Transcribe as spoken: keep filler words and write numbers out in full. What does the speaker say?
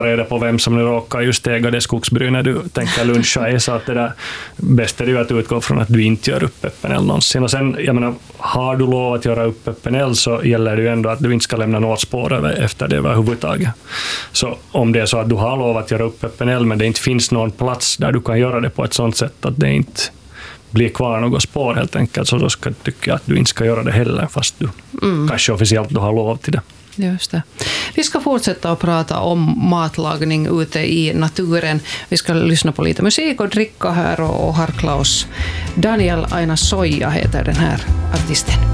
reda på vem som nu råkar just äga det skogsbry när du tänker luncha i, så att det där bäst är ju att utgå från att du inte gör upp öppen eld någonsin. Och sen, jag menar, har du lov att göra upp öppen eld så gäller det ju ändå att du inte ska lämna något spår efter det överhuvudtaget. Så om det är så att du har lov att göra upp öppen eld men det inte finns någon plats där du kan göra det på ett sånt sätt att det inte blir kvar något spår helt enkelt, så då ska jag tycka att du inte ska göra det heller fast du mm. kanske officiellt du har lov till det. Just det. Vi ska fortsätta att prata om matlagning ute i naturen. Vi ska lyssna på lite musik och dricka här och harkla oss. Daniel Aina Soija heter den här artisten.